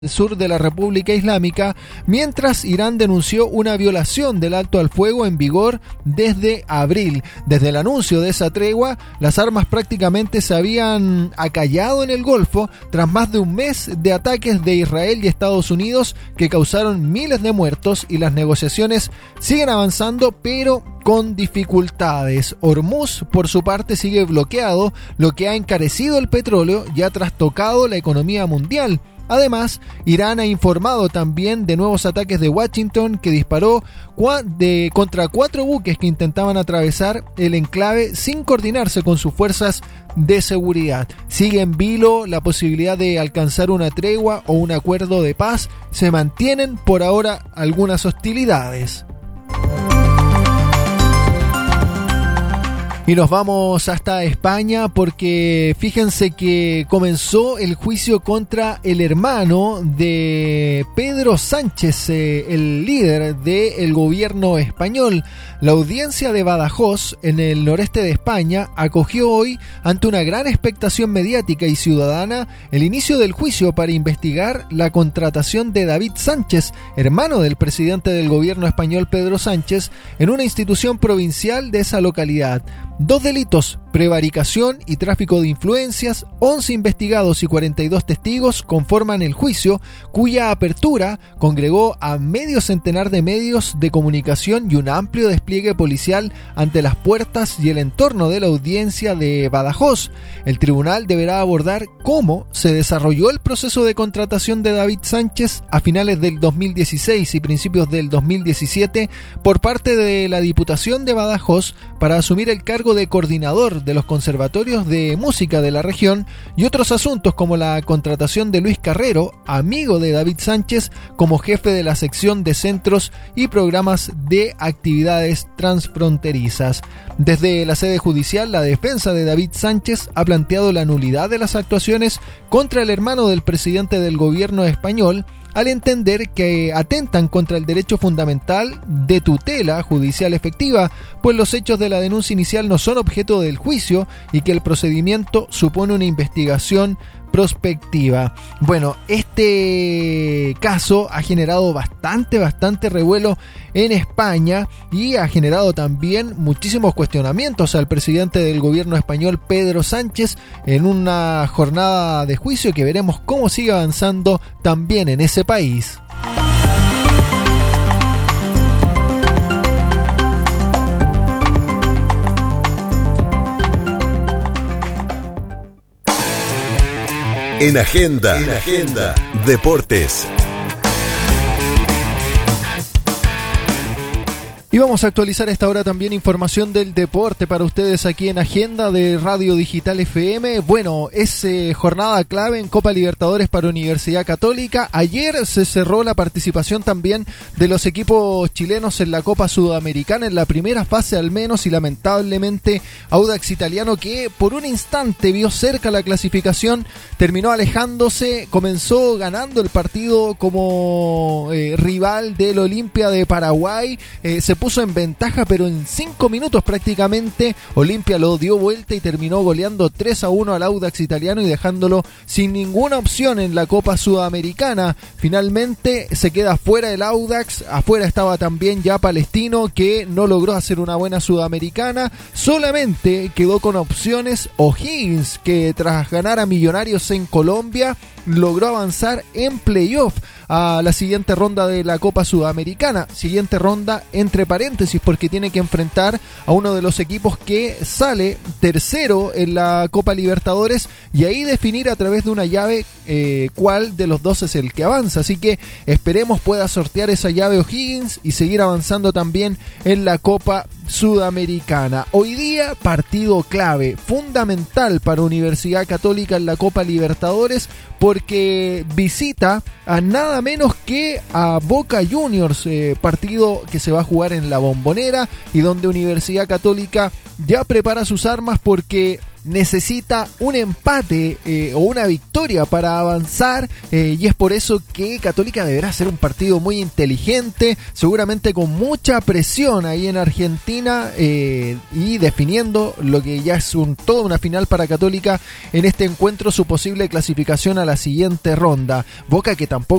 sur de la República Islámica, mientras Irán denunció una violación del alto al fuego en vigor desde abril. Desde el anuncio de esa tregua, las armas prácticamente se habían acallado en el Golfo tras más de un mes de ataques de Israel y Estados Unidos que causaron miles de muertos, y las negociaciones siguen avanzando pero con dificultades. Hormuz, por su parte, sigue bloqueado, lo que ha encarecido el petróleo y ha trastocado la economía mundial. Además, Irán ha informado también de nuevos ataques de Washington, que disparó contra 4 buques que intentaban atravesar el enclave sin coordinarse con sus fuerzas de seguridad. Sigue en vilo la posibilidad de alcanzar una tregua o un acuerdo de paz. Se mantienen por ahora algunas hostilidades. Y nos vamos hasta España porque fíjense que comenzó el juicio contra el hermano de Pedro Sánchez, el líder del gobierno español. La audiencia de Badajoz, en el noreste de España, acogió hoy, ante una gran expectación mediática y ciudadana, el inicio del juicio para investigar la contratación de David Sánchez, hermano del presidente del gobierno español Pedro Sánchez, en una institución provincial de esa localidad. 2 delitos, prevaricación y tráfico de influencias, 11 investigados y 42 testigos conforman el juicio, cuya apertura congregó a medio centenar de medios de comunicación y un amplio despliegue policial ante las puertas y el entorno de la audiencia de Badajoz. El tribunal deberá abordar cómo se desarrolló el proceso de contratación de David Sánchez a finales del 2016 y principios del 2017 por parte de la Diputación de Badajoz para asumir el cargo de coordinador de los conservatorios de música de la región, y otros asuntos como la contratación de Luis Carrero, amigo de David Sánchez, como jefe de la sección de centros y programas de actividades transfronterizas. Desde la sede judicial, la defensa de David Sánchez ha planteado la nulidad de las actuaciones contra el hermano del presidente del gobierno español, al entender que atentan contra el derecho fundamental de tutela judicial efectiva, pues los hechos de la denuncia inicial no son objeto del juicio y que el procedimiento supone una investigación prospectiva. Bueno, este caso ha generado bastante revuelo en España y ha generado también muchísimos cuestionamientos al presidente del gobierno español Pedro Sánchez en una jornada de juicio que veremos cómo sigue avanzando también en ese país. En Agenda, Deportes. Y vamos a actualizar a esta hora también información del deporte para ustedes aquí en Agenda de Radio Digital FM. Bueno, es jornada clave en Copa Libertadores para Universidad Católica. Ayer se cerró la participación también de los equipos chilenos en la Copa Sudamericana, en la primera fase al menos, y lamentablemente Audax Italiano, que por un instante vio cerca la clasificación, terminó alejándose, comenzó ganando el partido como rival del Olimpia de Paraguay, se puso en ventaja, pero en 5 minutos prácticamente Olimpia lo dio vuelta y terminó goleando 3-1 al Audax Italiano y dejándolo sin ninguna opción en la Copa Sudamericana. Finalmente se queda fuera el Audax, afuera estaba también ya Palestino, que no logró hacer una buena Sudamericana, solamente quedó con opciones O'Higgins, que tras ganar a Millonarios en Colombia logró avanzar en playoff a la siguiente ronda de la Copa Sudamericana. Siguiente ronda entre paréntesis, porque tiene que enfrentar a uno de los equipos que sale tercero en la Copa Libertadores y ahí definir a través de una llave cuál de los dos es el que avanza. Así que esperemos pueda sortear esa llave O'Higgins y seguir avanzando también en la Copa Sudamericana. Hoy día partido clave, fundamental para Universidad Católica en la Copa Libertadores, porque visita a nada menos que a Boca Juniors, partido que se va a jugar en la Bombonera y donde Universidad Católica ya prepara sus armas porque necesita un empate o una victoria para avanzar, y es por eso que Católica deberá hacer un partido muy inteligente, seguramente con mucha presión ahí en Argentina, y definiendo lo que ya es toda una final para Católica en este encuentro, su posible clasificación a la siguiente ronda. Boca que tampoco